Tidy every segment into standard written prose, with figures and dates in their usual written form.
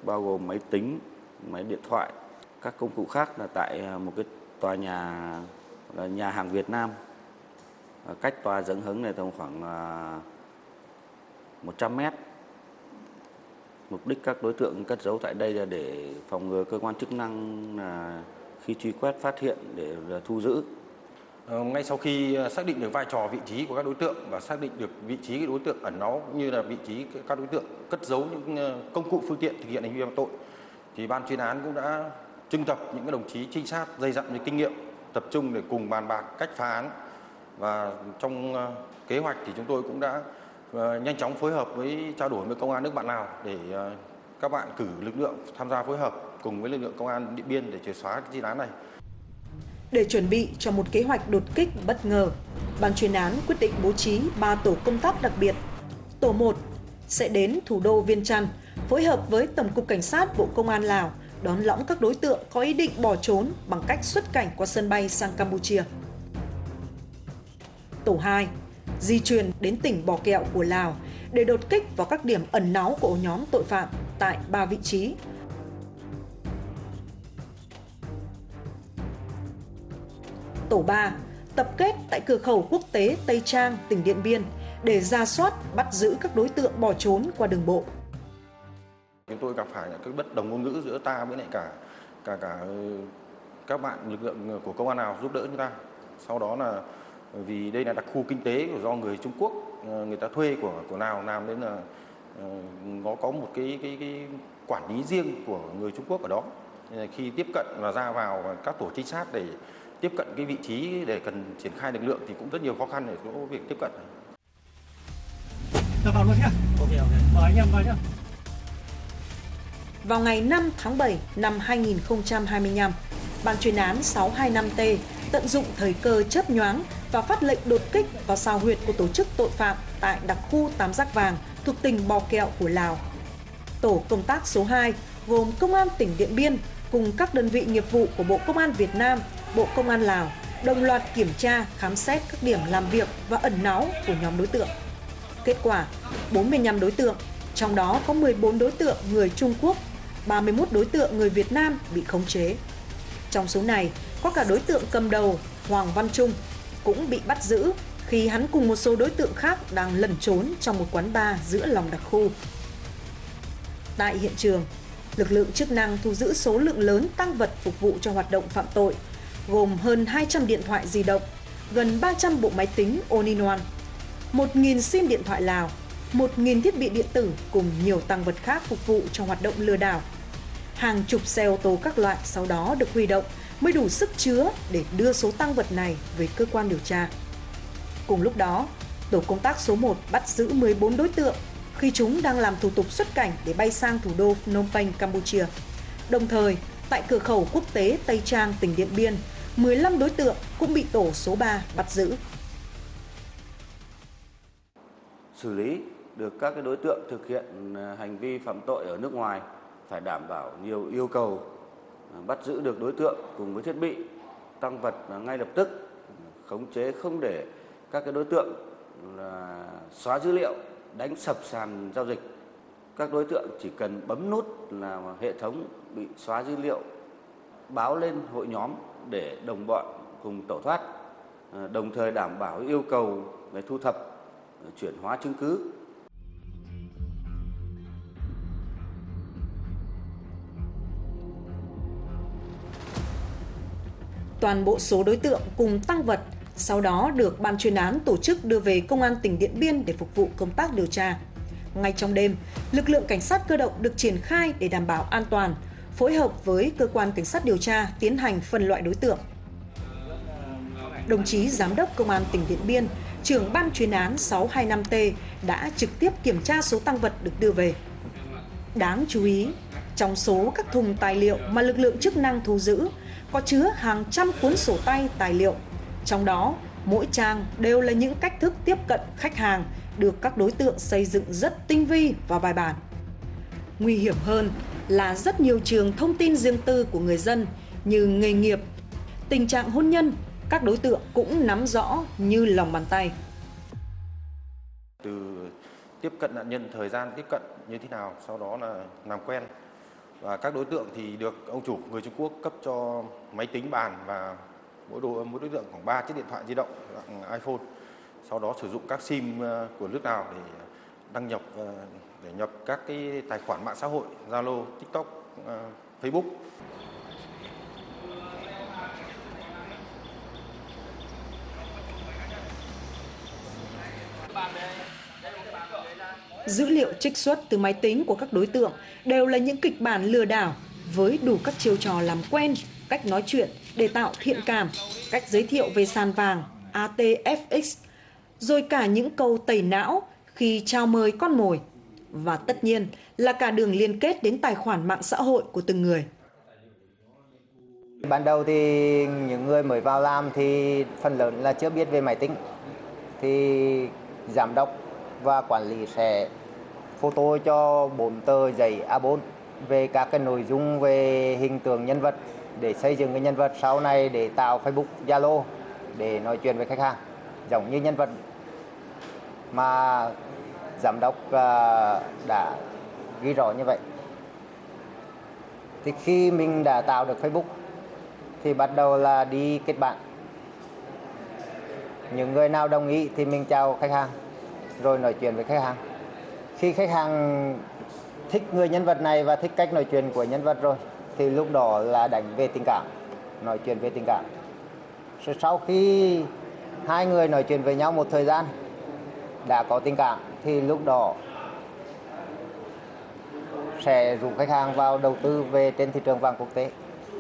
bao gồm máy tính, máy điện thoại, các công cụ khác là tại một cái tòa nhà là nhà hàng Việt Nam, cách tòa Dâng Hứng này tầm khoảng 100 mét. Mục đích các đối tượng cất giấu tại đây là để phòng ngừa cơ quan chức năng là khi truy quét phát hiện để thu giữ. Ngay sau khi xác định được vai trò vị trí của các đối tượng và xác định được vị trí đối tượng ẩn náu cũng như là vị trí các đối tượng cất giấu những công cụ phương tiện thực hiện hành vi phạm tội, thì ban chuyên án cũng đã trưng tập những đồng chí trinh sát dày dặn với kinh nghiệm, tập trung để cùng bàn bạc cách phá án. Và trong kế hoạch thì chúng tôi cũng đã nhanh chóng phối hợp với trao đổi với công an nước bạn Lào để các bạn cử lực lượng tham gia phối hợp cùng với lực lượng công an Điện Biên để triệt xóa cái chuyên án này. Để chuẩn bị cho một kế hoạch đột kích bất ngờ, ban chuyên án quyết định bố trí 3 tổ công tác đặc biệt. Tổ 1 sẽ đến thủ đô Viêng Chăn, phối hợp với Tổng cục Cảnh sát Bộ Công an Lào đón lõng các đối tượng có ý định bỏ trốn bằng cách xuất cảnh qua sân bay sang Campuchia. Tổ 2 di chuyển đến tỉnh Bò Kẹo của Lào để đột kích vào các điểm ẩn náu của ổ nhóm tội phạm tại 3 vị trí. Tổ 3 tập kết tại cửa khẩu quốc tế Tây Trang, tỉnh Điện Biên để rà soát, bắt giữ các đối tượng bỏ trốn qua đường bộ. Chúng tôi gặp phải các bất đồng ngôn ngữ giữa ta với lại cả các bạn lực lượng của công an Lào giúp đỡ chúng ta. Sau đó là vì đây là đặc khu kinh tế do người Trung Quốc người ta thuê của Lào làm, nên là nó có một cái quản lý riêng của người Trung Quốc ở đó. Nên là khi tiếp cận và ra vào các tổ trinh sát để tiếp cận cái vị trí để cần triển khai lực lượng thì cũng rất nhiều khó khăn để có việc tiếp cận. Vào luôn nhá. Ok. Mời anh em vào nhá. Vào ngày 5 tháng 7 năm 2025, ban chuyên án 625T tận dụng thời cơ chớp nhoáng và phát lệnh đột kích vào sao huyệt của tổ chức tội phạm tại đặc khu Tam Giác Vàng thuộc tỉnh Bò Kẹo của Lào. Tổ công tác số 2 gồm Công an tỉnh Điện Biên cùng các đơn vị nghiệp vụ của Bộ Công an Việt Nam, Bộ Công an Lào đồng loạt kiểm tra, khám xét các điểm làm việc và ẩn náu của nhóm đối tượng. Kết quả, 45 đối tượng, trong đó có 14 đối tượng người Trung Quốc, 31 đối tượng người Việt Nam bị khống chế. Trong số này, có cả đối tượng cầm đầu Hoàng Văn Trung cũng bị bắt giữ khi hắn cùng một số đối tượng khác đang lẩn trốn trong một quán bar giữa lòng đặc khu. Tại hiện trường, lực lượng chức năng thu giữ số lượng lớn tang vật phục vụ cho hoạt động phạm tội, gồm hơn 200 điện thoại di động, gần 300 bộ máy tính all-in-one, 1.000 sim điện thoại Lào, 1.000 thiết bị điện tử cùng nhiều tang vật khác phục vụ cho hoạt động lừa đảo. Hàng chục xe ô tô các loại sau đó được huy động mới đủ sức chứa để đưa số tang vật này về cơ quan điều tra. Cùng lúc đó, tổ công tác số 1 bắt giữ 14 đối tượng khi chúng đang làm thủ tục xuất cảnh để bay sang thủ đô Phnom Penh, Campuchia. Đồng thời, tại cửa khẩu quốc tế Tây Trang, tỉnh Điện Biên, 15 đối tượng cũng bị tổ số 3 bắt giữ. Xử lý được các đối tượng thực hiện hành vi phạm tội ở nước ngoài phải đảm bảo nhiều yêu cầu, bắt giữ được đối tượng cùng với thiết bị, tang vật ngay lập tức, khống chế không để các đối tượng xóa dữ liệu, đánh sập sàn giao dịch. Các đối tượng chỉ cần bấm nút là hệ thống bị xóa dữ liệu, báo lên hội nhóm để đồng bọn cùng tẩu thoát, đồng thời đảm bảo yêu cầu về thu thập, chuyển hóa chứng cứ. Toàn bộ số đối tượng cùng tang vật sau đó được ban chuyên án tổ chức đưa về Công an tỉnh Điện Biên để phục vụ công tác điều tra. Ngay trong đêm, lực lượng cảnh sát cơ động được triển khai để đảm bảo an toàn, phối hợp với cơ quan cảnh sát điều tra tiến hành phân loại đối tượng. Đồng chí Giám đốc Công an tỉnh Điện Biên, trưởng ban chuyên án 625T đã trực tiếp kiểm tra số tang vật được đưa về. Đáng chú ý, trong số các thùng tài liệu mà lực lượng chức năng thu giữ có chứa hàng trăm cuốn sổ tay tài liệu. Trong đó, mỗi trang đều là những cách thức tiếp cận khách hàng được các đối tượng xây dựng rất tinh vi và bài bản. Nguy hiểm hơn là rất nhiều trường thông tin riêng tư của người dân như nghề nghiệp, tình trạng hôn nhân, các đối tượng cũng nắm rõ như lòng bàn tay. Từ tiếp cận nạn nhân, thời gian tiếp cận như thế nào, sau đó là làm quen, Và các đối tượng thì được ông chủ người Trung Quốc cấp cho máy tính bàn và mỗi đối tượng khoảng 3 chiếc điện thoại di động dạng iPhone. Sau đó sử dụng các SIM của nước nào để đăng nhập để nhập các cái tài khoản mạng xã hội, Zalo, TikTok, Facebook. Dữ liệu trích xuất từ máy tính của các đối tượng đều là những kịch bản lừa đảo với đủ các chiêu trò làm quen, cách nói chuyện để tạo thiện cảm, cách giới thiệu về sàn vàng ATFX, rồi cả những câu tẩy não khi chào mời con mồi. Và tất nhiên là cả đường liên kết đến tài khoản mạng xã hội của từng người. Ban đầu thì những người mới vào làm thì phần lớn là chưa biết về máy tính. Thì giám đốc và quản lý sẽ photo cho 4 tờ giấy A4 về các cái nội dung về hình tượng nhân vật để xây dựng cái nhân vật sau này để tạo Facebook, Zalo để nói chuyện với khách hàng, giống như nhân vật mà giám đốc đã ghi rõ như vậy. Thì khi mình đã tạo được Facebook thì bắt đầu là đi kết bạn. Những người nào đồng ý thì mình chào khách hàng rồi nói chuyện với khách hàng. Khi khách hàng thích người nhân vật này và thích cách nói chuyện của nhân vật rồi thì lúc đó là đánh về tình cảm, nói chuyện về tình cảm. Sau khi hai người nói chuyện với nhau một thời gian đã có tình cảm thì lúc đó sẽ rủ khách hàng vào đầu tư về trên thị trường vàng quốc tế.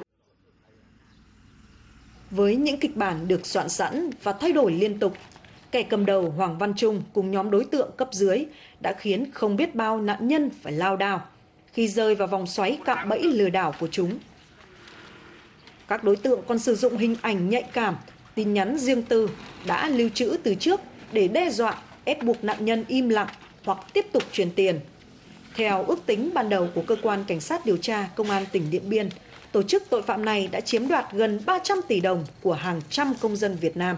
Với những kịch bản được soạn sẵn và thay đổi liên tục, kẻ cầm đầu Hoàng Văn Trung cùng nhóm đối tượng cấp dưới đã khiến không biết bao nạn nhân phải lao đao khi rơi vào vòng xoáy cạm bẫy lừa đảo của chúng. Các đối tượng còn sử dụng hình ảnh nhạy cảm, tin nhắn riêng tư đã lưu trữ từ trước để đe dọa, ép buộc nạn nhân im lặng hoặc tiếp tục chuyển tiền. Theo ước tính ban đầu của Cơ quan Cảnh sát điều tra Công an tỉnh Điện Biên, tổ chức tội phạm này đã chiếm đoạt gần 300 tỷ đồng của hàng trăm công dân Việt Nam.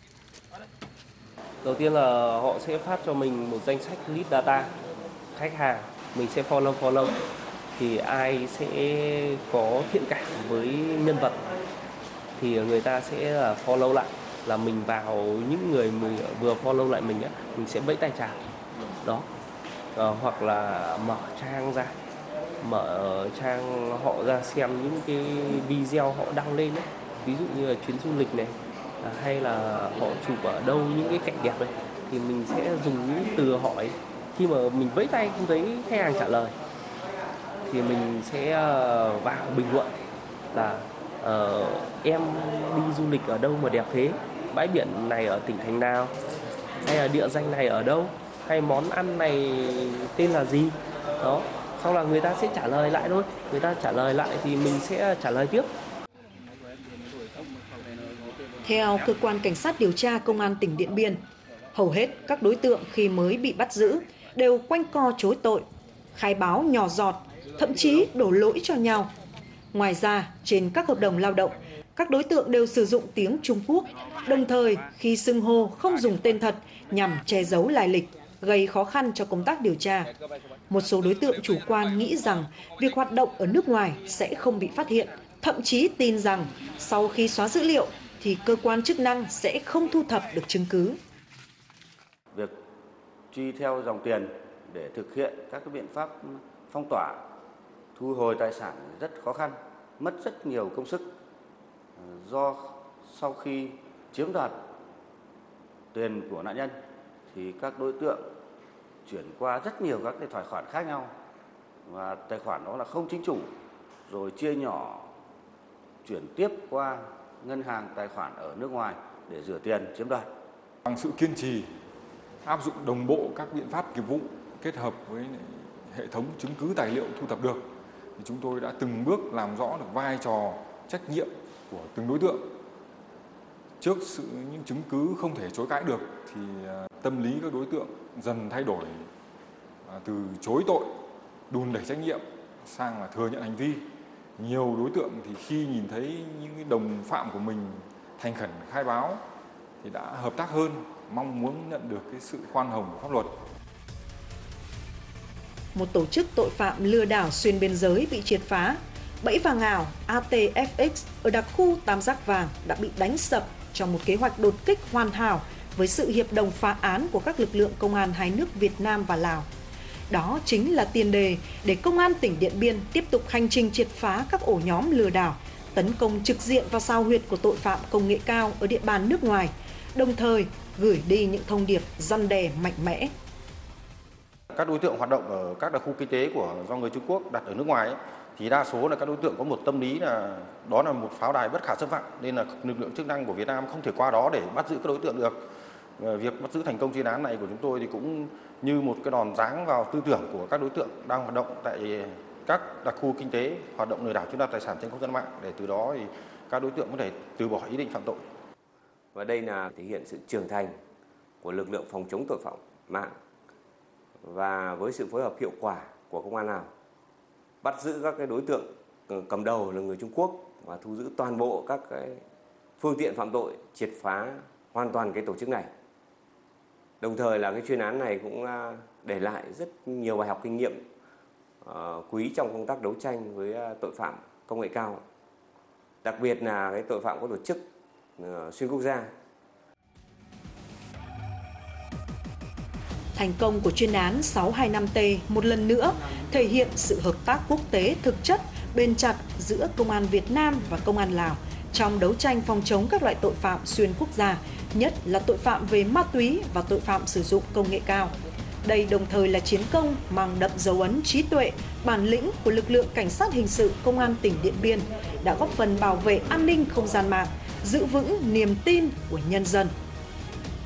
Đầu tiên là họ sẽ phát cho mình một danh sách lead data khách hàng, mình sẽ follow thì ai sẽ có thiện cảm với nhân vật thì người ta sẽ là follow lại, là mình vào những người mình vừa follow lại mình sẽ vẫy tay chào đó. Hoặc là mở trang họ ra xem những cái video họ đăng lên ấy. Ví dụ như là chuyến du lịch này, hay là họ chụp ở đâu những cái cảnh đẹp này, thì mình sẽ dùng những từ hỏi. Khi mà mình vẫy tay không thấy khách hàng trả lời thì mình sẽ vào bình luận là em đi du lịch ở đâu mà đẹp thế, bãi biển này ở tỉnh thành nào, hay là địa danh này ở đâu, hay món ăn này tên là gì đó. Sau là người ta sẽ trả lời lại thôi, người ta trả lời lại thì mình sẽ trả lời tiếp. Theo Cơ quan Cảnh sát điều tra Công an tỉnh Điện Biên, hầu hết các đối tượng khi mới bị bắt giữ đều quanh co chối tội, khai báo nhỏ giọt, thậm chí đổ lỗi cho nhau. Ngoài ra, trên các hợp đồng lao động, các đối tượng đều sử dụng tiếng Trung Quốc, đồng thời khi xưng hô không dùng tên thật nhằm che giấu lai lịch, gây khó khăn cho công tác điều tra. Một số đối tượng chủ quan nghĩ rằng việc hoạt động ở nước ngoài sẽ không bị phát hiện, thậm chí tin rằng sau khi xóa dữ liệu thì cơ quan chức năng sẽ không thu thập được chứng cứ. Việc truy theo dòng tiền để thực hiện các cái biện pháp phong tỏa, thu hồi tài sản rất khó khăn, mất rất nhiều công sức. Do sau khi chiếm đoạt tiền của nạn nhân thì các đối tượng chuyển qua rất nhiều các cái tài khoản khác nhau, và tài khoản đó là không chính chủ, rồi chia nhỏ chuyển tiếp qua ngân hàng, tài khoản ở nước ngoài để rửa tiền chiếm đoạt. Bằng sự kiên trì, áp dụng đồng bộ các biện pháp nghiệp vụ kết hợp với hệ thống chứng cứ tài liệu thu thập được, thì chúng tôi đã từng bước làm rõ được vai trò, trách nhiệm của từng đối tượng. Trước những chứng cứ không thể chối cãi được thì tâm lý các đối tượng dần thay đổi từ chối tội, đùn đẩy trách nhiệm sang là thừa nhận hành vi. Nhiều đối tượng thì khi nhìn thấy những đồng phạm của mình thành khẩn khai báo thì đã hợp tác hơn, mong muốn nhận được cái sự khoan hồng của pháp luật. một tổ chức tội phạm lừa đảo xuyên biên giới bị triệt phá. Bẫy vàng ảo ATFX ở đặc khu Tam Giác Vàng đã bị đánh sập trong một kế hoạch đột kích hoàn hảo với sự hiệp đồng phá án của các lực lượng công an hai nước Việt Nam và Lào. Đó chính là tiền đề để Công an tỉnh Điện Biên tiếp tục hành trình triệt phá các ổ nhóm lừa đảo, tấn công trực diện vào sao huyệt của tội phạm công nghệ cao ở địa bàn nước ngoài, đồng thời gửi đi những thông điệp răn đe mạnh mẽ. Các đối tượng hoạt động ở các đặc khu kinh tế do người Trung Quốc đặt ở nước ngoài thì đa số là các đối tượng có một tâm lý là đó là một pháo đài bất khả xâm phạm, nên là lực lượng chức năng của Việt Nam không thể qua đó để bắt giữ các đối tượng được. Việc bắt giữ thành công chuyên án này của chúng tôi thì cũng như một cái đòn giáng vào tư tưởng của các đối tượng đang hoạt động tại các đặc khu kinh tế hoạt động lừa đảo chiếm đoạt tài sản trên không gian mạng, để từ đó thì các đối tượng có thể từ bỏ ý định phạm tội. Và đây là thể hiện sự trưởng thành của lực lượng phòng chống tội phạm mạng, và với sự phối hợp hiệu quả của công an Lào bắt giữ các cái đối tượng cầm đầu là người Trung Quốc và thu giữ toàn bộ các cái phương tiện phạm tội, triệt phá hoàn toàn cái tổ chức này. Đồng thời là cái chuyên án này cũng để lại rất nhiều bài học kinh nghiệm quý trong công tác đấu tranh với tội phạm công nghệ cao, đặc biệt là cái tội phạm có tổ chức xuyên quốc gia. Thành công của chuyên án 625T một lần nữa thể hiện sự hợp tác quốc tế thực chất, bền chặt giữa Công an Việt Nam và Công an Lào trong đấu tranh phòng chống các loại tội phạm xuyên quốc gia, nhất là tội phạm về ma túy và tội phạm sử dụng công nghệ cao. Đây đồng thời là chiến công mang đậm dấu ấn trí tuệ, bản lĩnh của lực lượng cảnh sát hình sự Công an tỉnh Điện Biên đã góp phần bảo vệ an ninh không gian mạng, giữ vững niềm tin của nhân dân.